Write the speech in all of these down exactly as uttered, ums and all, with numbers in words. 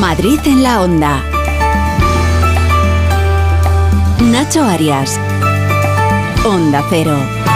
Madrid en la Onda. Nacho Arias. Onda Cero.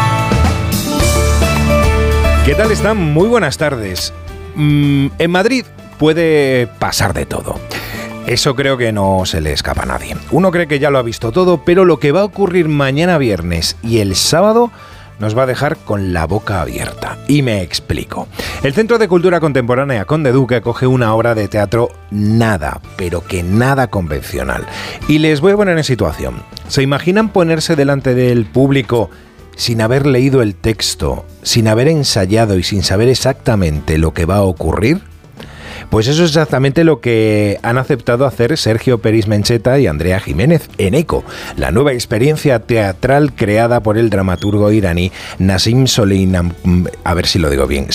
¿Qué tal están? Muy buenas tardes. Mm, en Madrid puede pasar de todo. Eso creo que no se le escapa a nadie. Uno cree que ya lo ha visto todo, pero lo que va a ocurrir mañana viernes y el sábado nos va a dejar con la boca abierta. Y me explico. El Centro de Cultura Contemporánea Conde Duque acoge una obra de teatro nada, pero que nada convencional. Y les voy a poner en situación. ¿Se imaginan ponerse delante del público sin haber leído el texto, sin haber ensayado y sin saber exactamente lo que va a ocurrir? Pues eso es exactamente lo que han aceptado hacer Sergio Peris Mencheta y Andrea Jiménez en ECO, la nueva experiencia teatral creada por el dramaturgo iraní Nassim Soleimani, a ver si lo digo bien,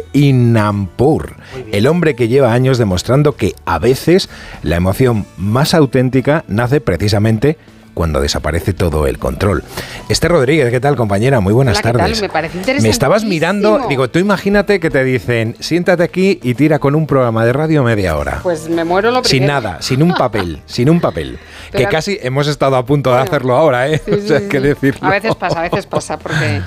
Soleimani, el hombre que lleva años demostrando que a veces la emoción más auténtica nace precisamente cuando desaparece todo el control. Esther Rodríguez, ¿qué tal, compañera? Muy buenas Hola, ¿qué tardes. tal? Me parece interesante. Me estabas mirando, digo, tú imagínate que te dicen, siéntate aquí y tira con un programa de radio media hora. Pues me muero lo primero. Sin nada, sin un papel, sin un papel. Pero que casi hemos estado a punto bueno, de hacerlo ahora, ¿eh? Sí, o sea, sí, que sí. decirlo. A veces pasa, a veces pasa, porque...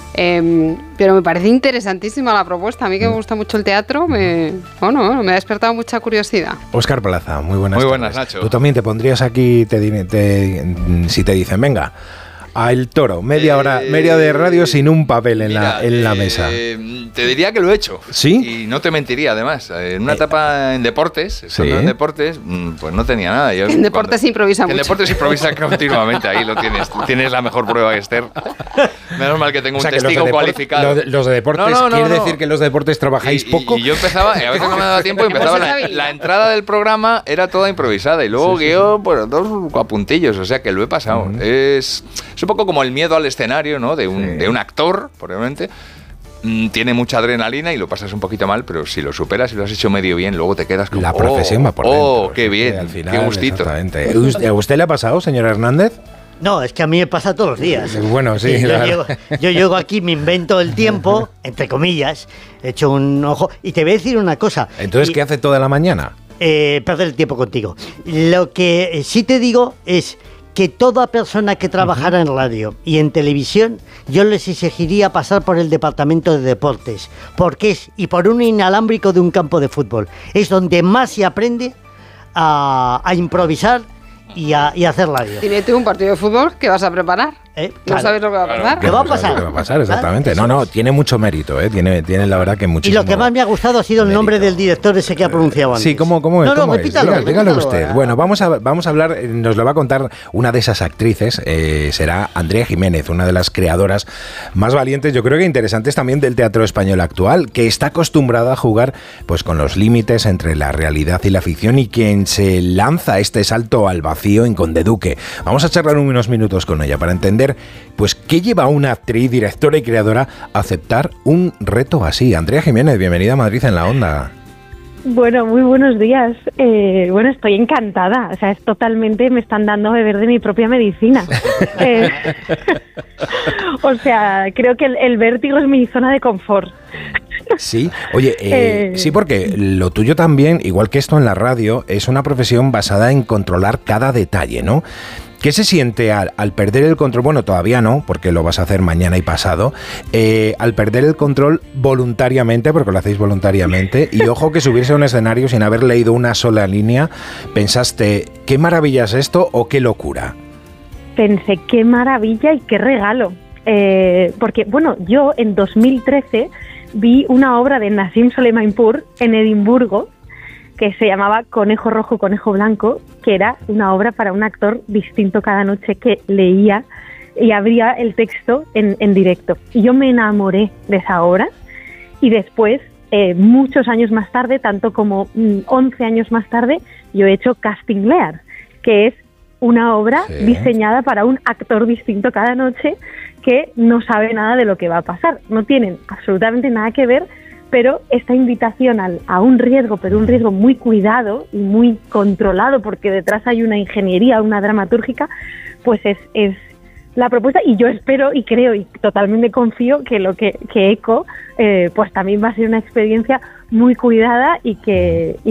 Eh, pero me parece interesantísima la propuesta. A mí que me gusta mucho el teatro, me, bueno, me ha despertado mucha curiosidad. Óscar Plaza, muy buenas Muy tardes. buenas, Nacho. Tú también te pondrías aquí, te, te, si te dicen, venga, a El Toro, media hora, eh, media de radio sin un papel en, mira, la, en la mesa. Eh, te diría que lo he hecho. ¿Sí? Y no te mentiría, además. En una etapa en deportes, ¿sí? en deportes, pues no tenía nada. Yo, en deportes se improvisa mucho. En deportes se improvisa continuamente, ahí lo tienes. Tienes la mejor prueba, Esther. Menos mal que tengo o sea, un testigo que cualificado. Los de, los de deportes, no, no, no, ¿quiere no. decir que los de deportes trabajáis y, poco? Y yo empezaba, y a veces no me daba tiempo, y empezaba la, la entrada del programa, era toda improvisada. Y luego sí, sí, guió sí. Pues, dos apuntillos, o sea que lo he pasado. Uh-huh. Es, es un poco como el miedo al escenario, ¿no? De un, sí. de un actor, probablemente. Mm, tiene mucha adrenalina y lo pasas un poquito mal, pero si lo superas y lo has hecho medio bien, luego te quedas como... La profesión oh, va por dentro. Oh, qué bien, al final, qué gustito. Exactamente. ¿A usted le ha pasado, señor Hernández? No, es que a mí me pasa todos los días. Bueno, sí. sí yo, llego, yo llego aquí, me invento el tiempo, entre comillas, echo un ojo y te voy a decir una cosa. Entonces, y, ¿qué hace toda la mañana? Eh, perder el tiempo contigo. Lo que sí te digo es que toda persona que trabajara uh-huh. en radio y en televisión, yo les exigiría pasar por el departamento de deportes, porque es, y por un inalámbrico de un campo de fútbol, es donde más se aprende a, a improvisar y a, y a hacer radio. Dime tú un partido de fútbol que vas a preparar. ¿Eh? ¿No claro. sabes lo que va a pasar? ¿Qué va a pasar? ¿Qué va a pasar? Exactamente. No, no, tiene mucho mérito, ¿eh? Tiene, tiene la verdad que muchísimo. Y lo que más me ha gustado ha sido el nombre mérito. del director ese que ha pronunciado antes. Sí, ¿cómo, cómo, no, cómo no, es? repítalo, Dígalo, repítalo. dígalo usted. Bueno, vamos a, vamos a hablar, nos lo va a contar una de esas actrices, eh, será Andrea Jiménez, una de las creadoras más valientes, yo creo que interesantes también del teatro español actual, que está acostumbrada a jugar pues con los límites entre la realidad y la ficción y quien se lanza este salto al vacío en Conde Duque. Vamos a charlar unos minutos con ella para entender pues qué lleva a una actriz, directora y creadora a aceptar un reto así. Andrea Jiménez, bienvenida a Madrid en la Onda. Bueno, muy buenos días. Eh, bueno, estoy encantada. O sea, es totalmente, me están dando a beber de mi propia medicina. eh, o sea, creo que el, el vértigo es mi zona de confort. Sí, oye, eh, eh, sí, porque lo tuyo también, igual que esto en la radio, es una profesión basada en controlar cada detalle, ¿no? ¿Qué se siente al, al perder el control? Bueno, todavía no, porque lo vas a hacer mañana y pasado. Eh, al perder el control voluntariamente, porque lo hacéis voluntariamente, y ojo que subirse a un escenario sin haber leído una sola línea, pensaste, ¿qué maravilla es esto o qué locura? Pensé, qué maravilla y qué regalo. Eh, porque, bueno, yo en dos mil trece vi una obra de Nassim Soleimani en Edimburgo, que se llamaba Conejo Rojo, Conejo Blanco, que era una obra para un actor distinto cada noche que leía y abría el texto en, en directo. Y yo me enamoré de esa obra y después, eh, muchos años más tarde, tanto como mm, once años más tarde, yo he hecho Casting Lear, que es una obra sí. diseñada para un actor distinto cada noche que no sabe nada de lo que va a pasar. No tienen absolutamente nada que ver, pero esta invitación al, a un riesgo, pero un riesgo muy cuidado y muy controlado, porque detrás hay una ingeniería, una dramatúrgica, pues es, es la propuesta, y yo espero y creo y totalmente confío que lo que, que ECO eh, pues también va a ser una experiencia muy cuidada y que...